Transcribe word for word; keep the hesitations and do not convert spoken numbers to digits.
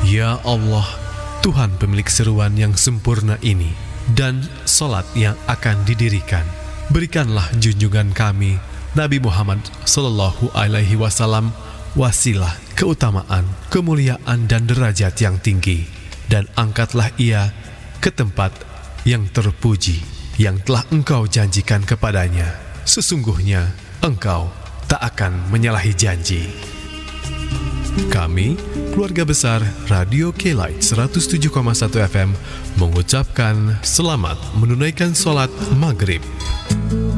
Ya Allah, Tuhan pemilik seruan yang sempurna ini dan salat yang akan didirikan, berikanlah junjungan kami Nabi Muhammad Sallallahu Alaihi Wasallam wasilah, keutamaan, kemuliaan dan derajat yang tinggi, dan angkatlah ia ke tempat yang terpuji yang telah Engkau janjikan kepadanya. Sesungguhnya Engkau tak akan menyalahi janji. Kami, keluarga besar Radio K-Light seratus tujuh koma satu F M, mengucapkan selamat menunaikan sholat maghrib.